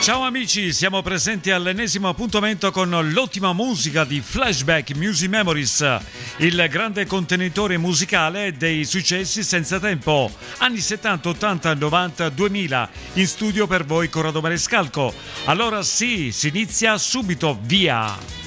Ciao amici, siamo presenti all'ennesimo appuntamento con l'ottima musica di Flashback Music Memories, il grande contenitore musicale dei successi senza tempo, anni 70, 80, 90, 2000, in studio per voi Corrado Marescalco. Allora sì, si inizia subito, via!